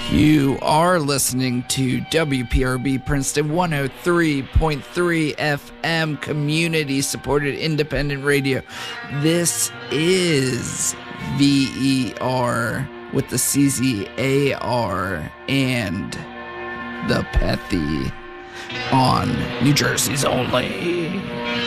You are listening to WPRB Princeton 103.3 FM, community-supported independent radio. This is VER with the CZAR and the Pethy on New Jersey's only